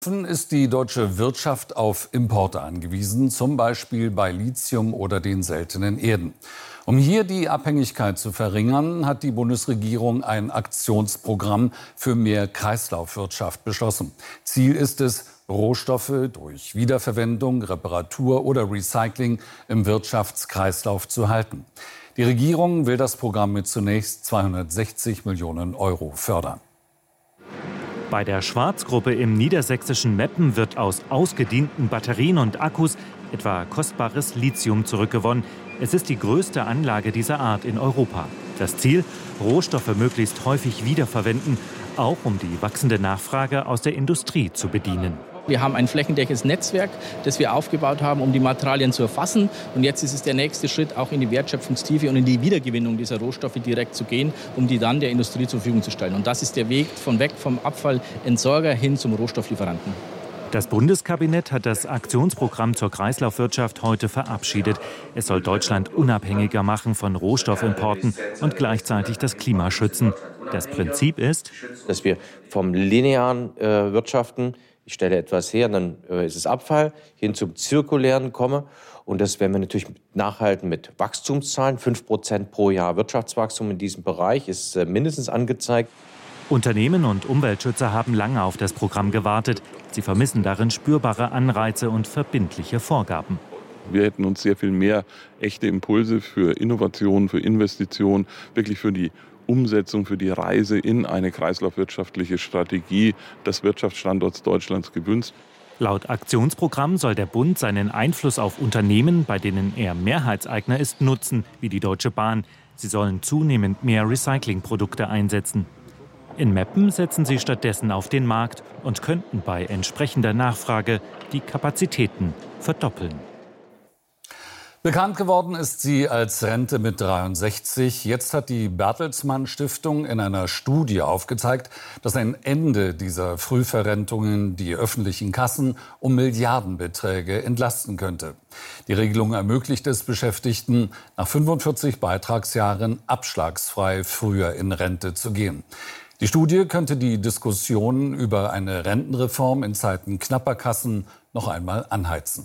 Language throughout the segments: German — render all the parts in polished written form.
Ist die deutsche Wirtschaft auf Importe angewiesen, zum Beispiel bei Lithium oder den seltenen Erden. Um hier die Abhängigkeit zu verringern, hat die Bundesregierung ein Aktionsprogramm für mehr Kreislaufwirtschaft beschlossen. Ziel ist es, Rohstoffe durch Wiederverwendung, Reparatur oder Recycling im Wirtschaftskreislauf zu halten. Die Regierung will das Programm mit zunächst 260 Millionen Euro fördern. Bei der Schwarz-Gruppe im niedersächsischen Meppen wird aus ausgedienten Batterien und Akkus etwa kostbares Lithium zurückgewonnen. Es ist die größte Anlage dieser Art in Europa. Das Ziel: Rohstoffe möglichst häufig wiederverwenden, auch um die wachsende Nachfrage aus der Industrie zu bedienen. Wir haben ein flächendeckendes Netzwerk, das wir aufgebaut haben, um die Materialien zu erfassen. Und jetzt ist es der nächste Schritt, auch in die Wertschöpfungstiefe und in die Wiedergewinnung dieser Rohstoffe direkt zu gehen, um die dann der Industrie zur Verfügung zu stellen. Und das ist der Weg weg vom Abfallentsorger hin zum Rohstofflieferanten. Das Bundeskabinett hat das Aktionsprogramm zur Kreislaufwirtschaft heute verabschiedet. Es soll Deutschland unabhängiger machen von Rohstoffimporten und gleichzeitig das Klima schützen. Das Prinzip ist, dass wir vom linearen Wirtschaften, ich stelle etwas her, dann ist es Abfall, hin zum Zirkulären komme. Und das werden wir natürlich nachhalten mit Wachstumszahlen. 5% pro Jahr Wirtschaftswachstum in diesem Bereich ist mindestens angezeigt. Unternehmen und Umweltschützer haben lange auf das Programm gewartet. Sie vermissen darin spürbare Anreize und verbindliche Vorgaben. Wir hätten uns sehr viel mehr echte Impulse für Innovation, für Investition, wirklich für die Umsetzung, für die Reise in eine kreislaufwirtschaftliche Strategie des Wirtschaftsstandorts Deutschlands gewünscht. Laut Aktionsprogramm soll der Bund seinen Einfluss auf Unternehmen, bei denen er Mehrheitseigner ist, nutzen, wie die Deutsche Bahn. Sie sollen zunehmend mehr Recyclingprodukte einsetzen. In Meppen setzen sie stattdessen auf den Markt und könnten bei entsprechender Nachfrage die Kapazitäten verdoppeln. Bekannt geworden ist sie als Rente mit 63. Jetzt hat die Bertelsmann Stiftung in einer Studie aufgezeigt, dass ein Ende dieser Frühverrentungen die öffentlichen Kassen um Milliardenbeträge entlasten könnte. Die Regelung ermöglicht es Beschäftigten, nach 45 Beitragsjahren abschlagsfrei früher in Rente zu gehen. Die Studie könnte die Diskussion über eine Rentenreform in Zeiten knapper Kassen noch einmal anheizen.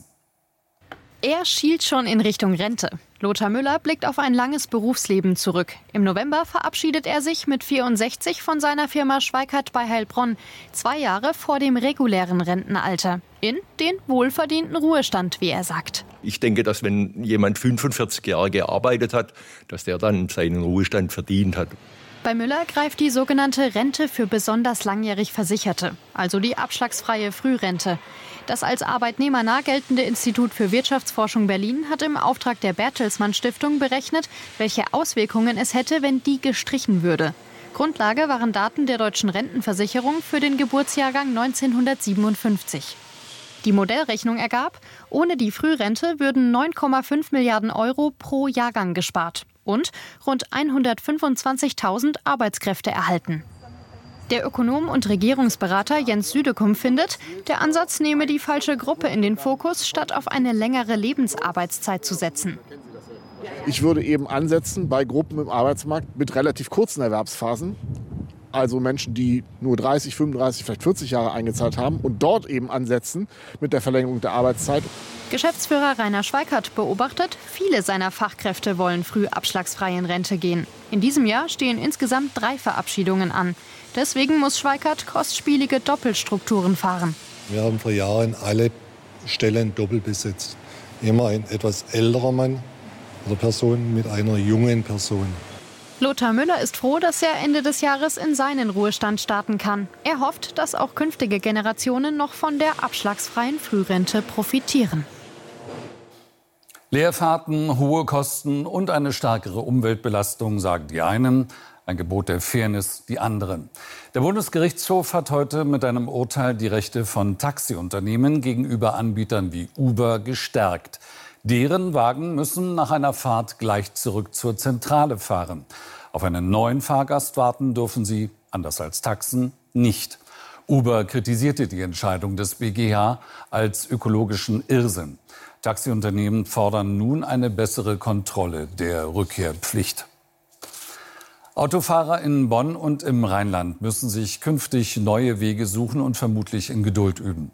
Er schielt schon in Richtung Rente. Lothar Müller blickt auf ein langes Berufsleben zurück. Im November verabschiedet er sich mit 64 von seiner Firma Schweikart bei Heilbronn, 2 Jahre vor dem regulären Rentenalter. In den wohlverdienten Ruhestand, wie er sagt. Ich denke, dass wenn jemand 45 Jahre gearbeitet hat, dass der dann seinen Ruhestand verdient hat. Bei Müller greift die sogenannte Rente für besonders langjährig Versicherte, also die abschlagsfreie Frührente. Das als arbeitnehmernah geltende Institut für Wirtschaftsforschung Berlin hat im Auftrag der Bertelsmann Stiftung berechnet, welche Auswirkungen es hätte, wenn die gestrichen würde. Grundlage waren Daten der Deutschen Rentenversicherung für den Geburtsjahrgang 1957. Die Modellrechnung ergab, ohne die Frührente würden 9,5 Milliarden Euro pro Jahrgang gespart und rund 125.000 Arbeitskräfte erhalten. Der Ökonom und Regierungsberater Jens Südekum findet, der Ansatz nehme die falsche Gruppe in den Fokus, statt auf eine längere Lebensarbeitszeit zu setzen. Ich würde eben ansetzen bei Gruppen im Arbeitsmarkt mit relativ kurzen Erwerbsphasen, also Menschen, die nur 30, 35, vielleicht 40 Jahre eingezahlt haben, und dort eben ansetzen mit der Verlängerung der Arbeitszeit. Geschäftsführer Rainer Schweikart beobachtet, viele seiner Fachkräfte wollen früh abschlagsfrei in Rente gehen. In diesem Jahr stehen insgesamt 3 Verabschiedungen an. Deswegen muss Schweikart kostspielige Doppelstrukturen fahren. Wir haben vor Jahren alle Stellen doppelt besetzt. Immer ein etwas älterer Mann oder Person mit einer jungen Person. Lothar Müller ist froh, dass er Ende des Jahres in seinen Ruhestand starten kann. Er hofft, dass auch künftige Generationen noch von der abschlagsfreien Frührente profitieren. Leerfahrten, hohe Kosten und eine stärkere Umweltbelastung, sagen die einen. Ein Gebot der Fairness, die anderen. Der Bundesgerichtshof hat heute mit einem Urteil die Rechte von Taxiunternehmen gegenüber Anbietern wie Uber gestärkt. Deren Wagen müssen nach einer Fahrt gleich zurück zur Zentrale fahren. Auf einen neuen Fahrgast warten dürfen sie, anders als Taxen, nicht. Uber kritisierte die Entscheidung des BGH als ökologischen Irrsinn. Taxiunternehmen fordern nun eine bessere Kontrolle der Rückkehrpflicht. Autofahrer in Bonn und im Rheinland müssen sich künftig neue Wege suchen und vermutlich in Geduld üben.